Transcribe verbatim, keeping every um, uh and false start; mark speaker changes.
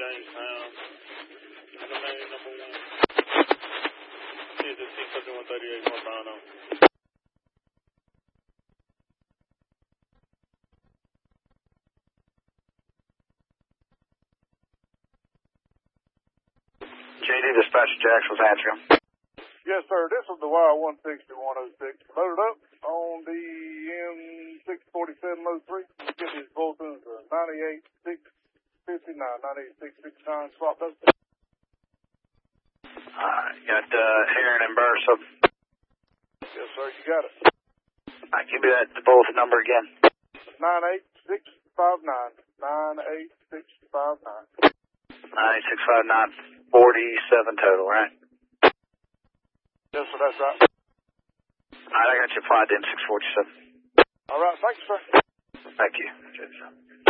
Speaker 1: Jamestown. Domain number one. Is it six seven one thirty-eight northbound on?
Speaker 2: J D Dispatcher Jackson's answering.
Speaker 3: Yes, sir. This is the Y one sixty one oh six. Loaded up on the M six forty-seven oh three. Get these Voltons uh, ninety-eight six fifty-nine, ninety-eight six fifty-nine swapped up.
Speaker 2: Alright, got uh, Aaron and Burr, so.
Speaker 3: Yes, sir. You got it.
Speaker 2: Alright, give me that both number again.
Speaker 3: nine eight six five nine. nine eight six five nine.
Speaker 2: nine eight six five nine, forty-seven total, right?
Speaker 3: Yes, sir. That's right.
Speaker 2: Alright, I got you applied in six forty-seven.
Speaker 3: All right. Thank you, sir.
Speaker 2: Thank you.